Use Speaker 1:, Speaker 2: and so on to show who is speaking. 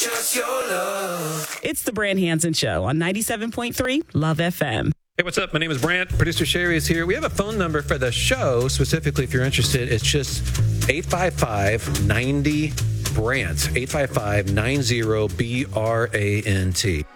Speaker 1: Just your love.
Speaker 2: It's the Brant Hansen Show on 97.3 Love FM.
Speaker 3: Hey, what's up? My name is Brant. Producer Sherry is here. We have a phone number for the show, specifically if you're interested. It's just 855-90-BRANT. 855-90-BRANT.